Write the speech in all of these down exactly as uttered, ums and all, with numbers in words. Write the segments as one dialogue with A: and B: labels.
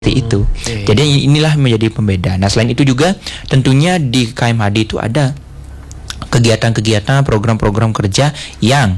A: itu.
B: Okay.
A: Jadi inilah menjadi pembeda. Nah, selain itu juga tentunya di K M H D itu ada kegiatan-kegiatan, program-program kerja yang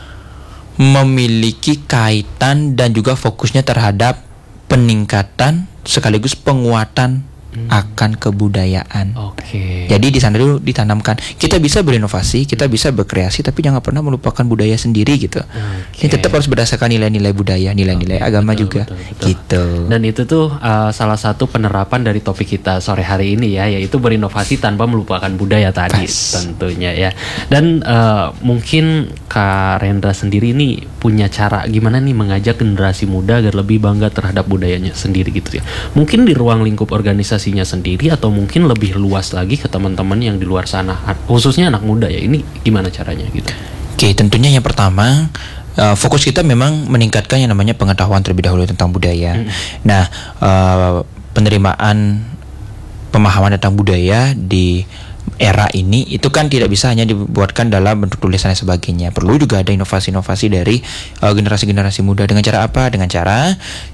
A: memiliki kaitan dan juga fokusnya terhadap peningkatan sekaligus penguatan hmm. akan kebudayaan.
B: Oke. Okay.
A: Jadi di sana dulu ditanamkan kita bisa berinovasi, kita bisa berkreasi, tapi jangan pernah melupakan budaya sendiri gitu. Okay. Ini tetap harus berdasarkan nilai-nilai budaya, nilai-nilai okay, agama betul, juga, betul, betul. gitu.
B: Dan itu tuh uh, salah satu penerapan dari topik kita sore hari ini ya, yaitu berinovasi tanpa melupakan budaya tadi, Pas. tentunya ya. Dan uh, mungkin Kak Rendra sendiri ini punya cara gimana nih mengajak generasi muda agar lebih bangga terhadap budayanya sendiri gitu ya. Mungkin di ruang lingkup organisasinya sendiri atau mungkin lebih luas lagi ke teman-teman yang di luar sana, khususnya anak muda ya. Ini gimana caranya gitu?
A: Oke, tentunya yang pertama uh, fokus kita memang meningkatkan yang namanya pengetahuan terlebih dahulu tentang budaya. Hmm. Nah, uh, penerimaan pemahaman tentang budaya di era ini itu kan tidak bisa hanya dibuatkan dalam bentuk tulisan dan sebagainya. Perlu juga ada inovasi-inovasi dari uh, generasi-generasi muda. Dengan cara apa? Dengan cara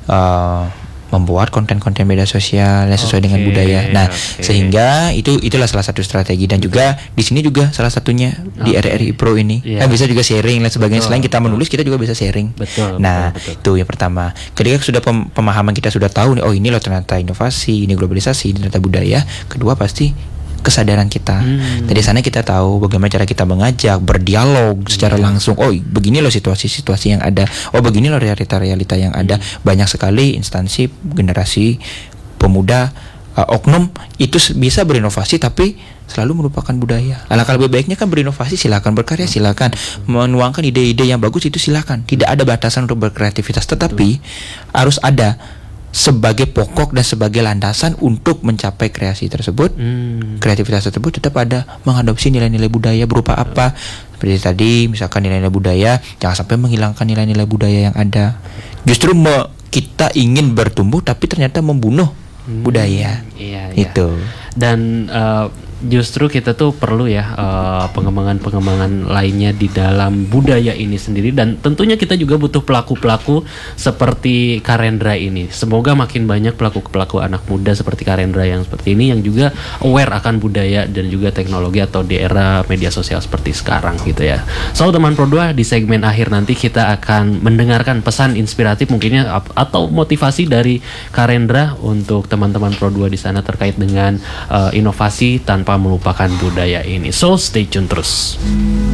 A: uh, membuat konten-konten media sosial yang sesuai okay, dengan budaya. Nah, okay. sehingga itu itulah salah satu strategi, dan juga di sini juga salah satunya di okay. R R I Pro ini yeah. kan bisa juga sharing dan sebagainya. Betul, Selain kita betul. menulis, kita juga bisa sharing.
B: Betul.
A: Nah,
B: betul, betul.
A: itu yang pertama. Ketika sudah pem- pemahaman kita sudah tahu nih, oh ini loh ternyata inovasi, ini globalisasi, ini ternyata budaya. Kedua pasti kesadaran kita. Hmm. Dari sana kita tahu bagaimana cara kita mengajak, berdialog secara yeah. langsung. Oh, begini loh situasi-situasi yang ada. Oh, begini loh realita-realita yang ada. Hmm. Banyak sekali instansi, generasi pemuda, uh, oknum itu bisa berinovasi tapi selalu melupakan budaya. Alangkah lebih baiknya kan berinovasi, silakan, berkarya silakan, menuangkan ide-ide yang bagus itu silakan. Tidak ada batasan untuk berkreativitas, tetapi Betul. harus ada sebagai pokok dan sebagai landasan untuk mencapai kreasi tersebut, hmm. kreativitas tersebut tetap ada mengadopsi nilai-nilai budaya berupa apa? Seperti tadi, misalkan nilai-nilai budaya, jangan sampai menghilangkan nilai-nilai budaya yang ada. Justru me, kita ingin bertumbuh, tapi ternyata membunuh hmm. budaya.
B: Iya,
A: itu.
B: Iya. Dan uh, justru kita tuh perlu ya uh, pengembangan-pengembangan lainnya di dalam budaya ini sendiri, dan tentunya kita juga butuh pelaku-pelaku seperti Kak Rendra ini. Semoga makin banyak pelaku-pelaku anak muda seperti Kak Rendra yang seperti ini yang juga aware akan budaya dan juga teknologi atau di era media sosial seperti sekarang gitu ya. So teman Pro dua, di segmen akhir nanti kita akan mendengarkan pesan inspiratif mungkinnya atau motivasi dari Kak Rendra untuk teman-teman Pro dua di sana terkait dengan uh, inovasi tanpa melupakan budaya ini. So stay tune terus.